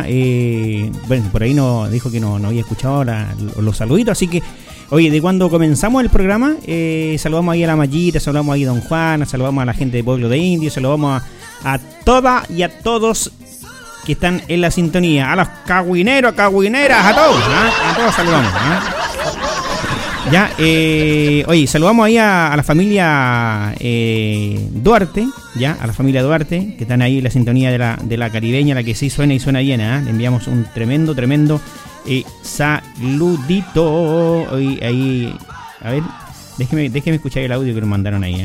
Bueno, por ahí no dijo que no había escuchado los saluditos, así que, oye, de cuando comenzamos el programa, saludamos ahí a la Mayita, saludamos ahí a Don Juan, saludamos a la gente de Pueblo de Indios, saludamos a todas y a todos que están en la sintonía, a los cagüineros, cagüineras, a todos saludamos, Ya, oye, saludamos ahí a la familia Duarte, ya, a la familia Duarte, que están ahí en la sintonía de la caribeña, la que sí suena y suena bien, Le enviamos un tremendo saludito. Ahí, a ver, déjeme escuchar el audio que nos mandaron ahí,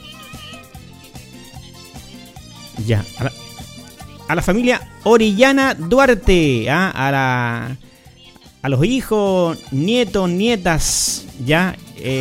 Ya, a la familia Orellana Duarte, a los hijos, nietos, nietas, ya,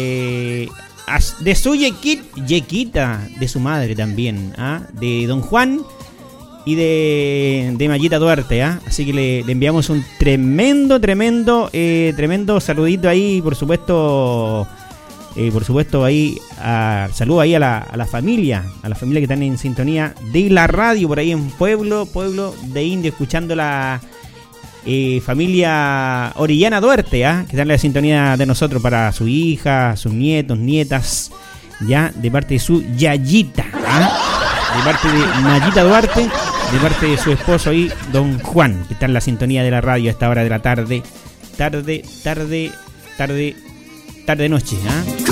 de su yequita, de su madre también, de Don Juan y de Mayita Duarte, así que le enviamos un tremendo saludito ahí, por supuesto ahí, saludo ahí a la familia que están en sintonía de la radio por ahí en Pueblo de Indio, escuchando la familia Orellana Duarte, que está en la sintonía de nosotros para su hija, sus nietos, nietas, ya, de parte de su yayita, de parte de Mayita Duarte, de parte de su esposo ahí, Don Juan, que está en la sintonía de la radio a esta hora de la tarde noche,